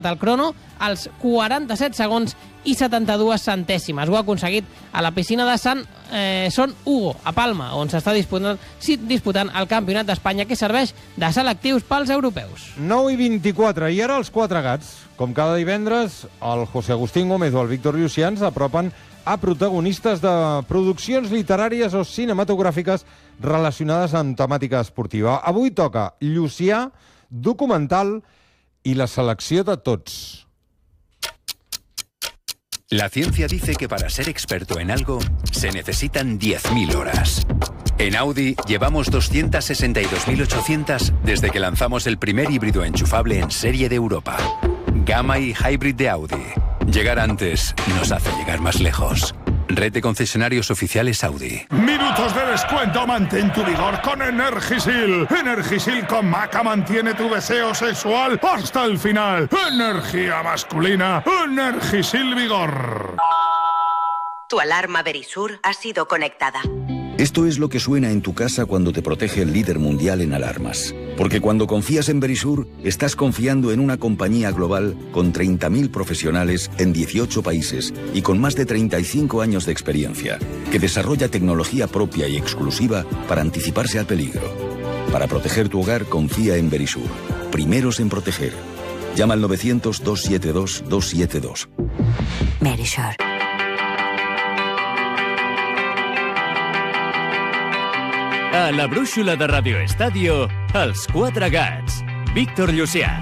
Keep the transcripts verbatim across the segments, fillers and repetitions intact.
del crono als quaranta-set segons i setanta-dues centèsimes. Ho ha aconseguit a la piscina de Sant eh, Son Hugo, a Palma, on s'està disputant, disputant el Campionat d'Espanya, que serveix de selectius pels europeus. nou i vint-i-quatre, i ara els quatre gats. Com cada divendres, el José Agustín Gómez o el Víctor Llucians apropen a protagonistes de produccions literàries o cinematogràfiques relacionades amb temàtica esportiva. Avui toca Llucià, documental y la selecció de tots. La ciencia dice que para ser experto en algo se necesitan diez mil horas. En Audi llevamos doscientas sesenta y dos mil ochocientas desde que lanzamos el primer híbrido enchufable en serie de Europa. Gamma y Hybrid de Audi. Llegar antes nos hace llegar más lejos. Red de concesionarios oficiales Audi. Minutos de descuento, mantén tu vigor con Energisil. Energisil con Maca mantiene tu deseo sexual hasta el final. Energía masculina, Energisil Vigor. Tu alarma Verisur ha sido conectada. Esto es lo que suena en tu casa cuando te protege el líder mundial en alarmas. Porque cuando confías en Verisur, estás confiando en una compañía global con treinta mil profesionales en dieciocho países y con más de treinta y cinco años de experiencia, que desarrolla tecnología propia y exclusiva para anticiparse al peligro. Para proteger tu hogar, confía en Verisur. Primeros en proteger. Llama al novecientos, dos siete dos, dos siete dos. Verisur. A la brúixola de Radio Estadio, els quatre gats. Víctor Llucià.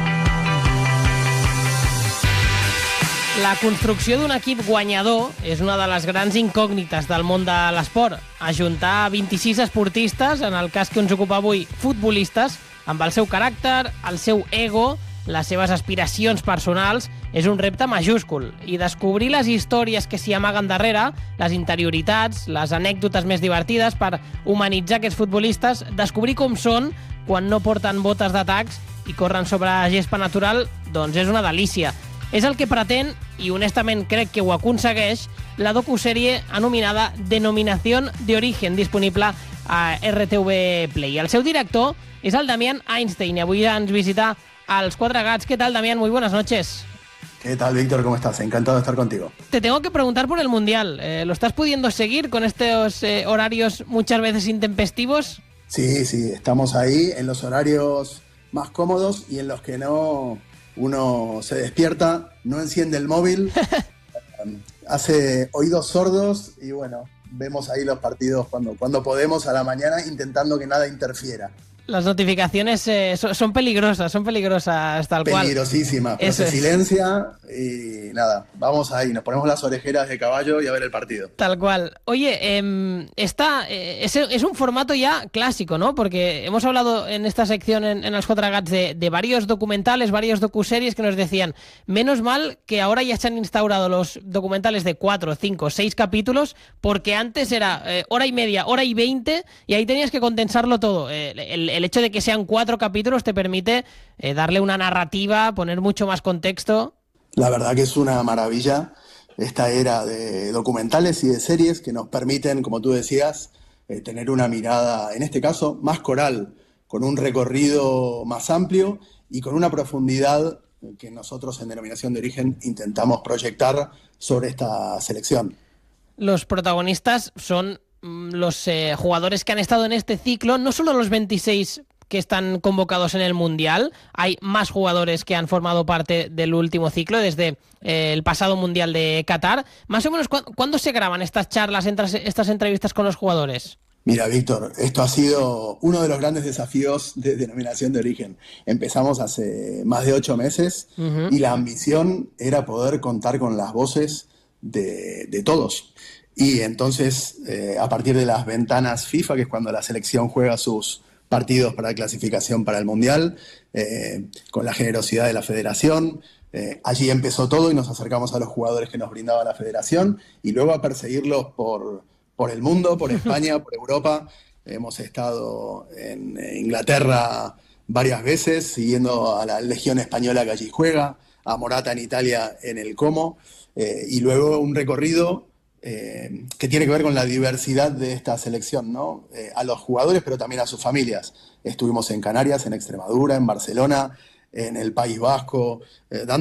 La construcció d'un equip guanyador és una de les grans incògnites del món de l'esport. Ajuntar vint-i-sis esportistes, en el cas que ens ocupa avui, futbolistes, amb el seu caràcter, el seu ego, les seves aspiracions personals, és un repte majúscul. I descobrir les històries que s'hi amaguen darrere, les interioritats, les anècdotes més divertides per humanitzar aquests futbolistes, descobrir com són quan no porten botes d'atacs i corren sobre gespa natural, doncs és una delícia. És el que pretén, i honestament crec que ho aconsegueix, la docusèrie anomenada Denominación de Origen, disponible a R T V Play. El seu director és el Damián Einstein, i avui ens visita als Quatre Gats. ¿Qué tal, Damián? Muy buenas noches. ¿Qué tal, Víctor? ¿Cómo estás? Encantado de estar contigo. Te tengo que preguntar por el Mundial. Eh, ¿Lo estás pudiendo seguir con estos eh, horarios muchas veces intempestivos? Sí, sí, estamos ahí en los horarios más cómodos y en los que no uno se despierta, no enciende el móvil, hace oídos sordos y bueno, vemos ahí los partidos cuando, cuando podemos a la mañana, intentando que nada interfiera. Las notificaciones eh, son, son peligrosas, son peligrosas tal cual. Peligrosísimas, pero se silencia y nada, vamos ahí, nos ponemos las orejeras de caballo y a ver el partido. Tal cual. Oye, eh, esta, eh, es, es un formato ya clásico, ¿no? Porque hemos hablado en esta sección en, en los Quatre Gats de, de varios documentales, varios docuseries que nos decían, menos mal que ahora ya se han instaurado los documentales de cuatro, cinco, seis capítulos, porque antes era eh, hora y media, hora y veinte, y ahí tenías que condensarlo todo. Eh, el, El hecho de que sean cuatro capítulos te permite eh, darle una narrativa, poner mucho más contexto. La verdad que es una maravilla esta era de documentales y de series que nos permiten, como tú decías, eh, tener una mirada, en este caso, más coral, con un recorrido más amplio y con una profundidad que nosotros en Denominación de Origen intentamos proyectar sobre esta selección. Los protagonistas son los eh, jugadores que han estado en este ciclo, no solo los veintiséis que están convocados en el Mundial, hay más jugadores que han formado parte del último ciclo desde eh, el pasado Mundial de Qatar. Más o menos, ¿cu ¿cuándo se graban estas charlas, estas entrevistas con los jugadores? Mira, Víctor, esto ha sido uno de los grandes desafíos de Denominación de Origen. Empezamos hace más de ocho meses uh-huh. y la ambición era poder contar con las voces de, de todos. Y entonces, eh, a partir de las ventanas FIFA, que es cuando la selección juega sus partidos para clasificación para el Mundial, eh, con la generosidad de la federación, eh, allí empezó todo y nos acercamos a los jugadores que nos brindaba la federación y luego a perseguirlos por, por el mundo, por España, por Europa. Hemos estado en Inglaterra varias veces, siguiendo a la Legión Española que allí juega, a Morata en Italia en el Como, eh, y luego un recorrido Eh, que tiene que ver con la diversidad de esta selección, ¿no? Eh, a los jugadores, pero también a sus familias. Estuvimos en Canarias, en Extremadura, en Barcelona, en el País Vasco, eh, dando